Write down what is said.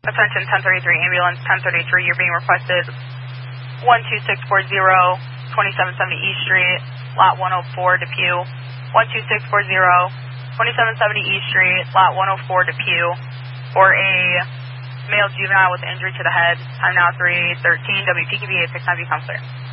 Attention 1033 ambulance 1033, you're being requested 12640, 2770 East Street, lot 104, Depew. 12640, 2770 East Street, lot 104, Depew, for a male juvenile with injury to the head. Time now 3:13, WPKB 869, become clear.